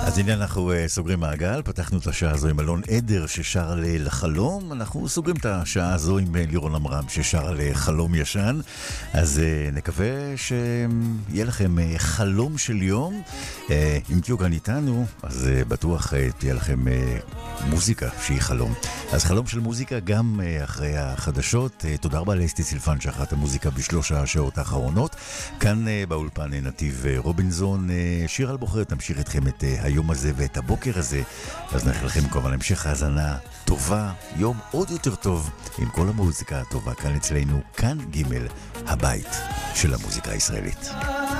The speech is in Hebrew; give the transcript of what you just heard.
אז הנה אנחנו סוגרים מעגל, פתחנו את השעה הזו עם אלון עדר ששר לחלום, אנחנו סוגרים את השעה הזו עם לירון אמרם ששר לחלום ישן, אז נקווה שיהיה לכם חלום של יום, אם תהיו כאן איתנו, אז בטוח תהיה לכם מוזיקה שהיא חלום. אז חלום של מוזיקה גם אחרי החדשות, תודה רבה לאסתי סילפן שאחת המוזיקה בשלוש השעות האחרונות, כאן באולפן נתיב רובינזון, שיר על בוחרת, תמשיך אתכם את היום הזה ואת הבוקר הזה, אז נאחל לכם כמובן המשך האזנה טובה, יום עוד יותר טוב עם כל המוזיקה הטובה כאן אצלנו, כאן ג' הבית של המוזיקה הישראלית.